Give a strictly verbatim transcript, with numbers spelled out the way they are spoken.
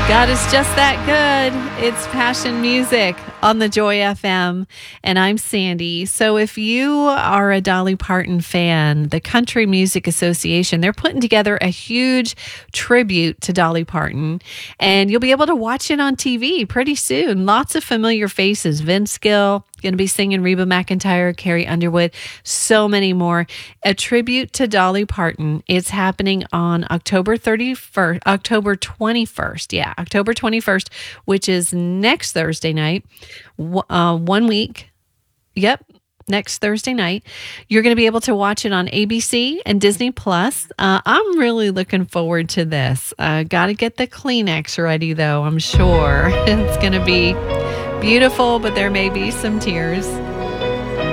God is just that good. It's Passion Music on the Joy F M, and I'm Sandy. So if you are a Dolly Parton fan, the Country Music Association, they're putting together a huge tribute to Dolly Parton, and you'll be able to watch it on T V pretty soon. Lots of familiar faces. Vince Gill, going to be singing Reba McEntire, Carrie Underwood, so many more. A tribute to Dolly Parton. It's happening on October thirty-first, October twenty-first. Yeah, October twenty-first, which is next Thursday night. Uh, one week. Yep. Next Thursday night. You're going to be able to watch it on A B C and Disney Plus. Uh, I'm really looking forward to this. Uh, got to get the Kleenex ready, though, I'm sure. It's going to be beautiful, but there may be some tears.